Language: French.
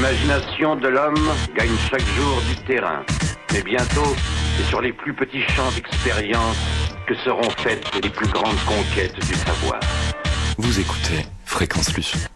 L'imagination de l'homme gagne chaque jour du terrain. Mais bientôt, c'est sur les plus petits champs d'expérience que seront faites les plus grandes conquêtes du savoir. Vous écoutez Fréquence Luce.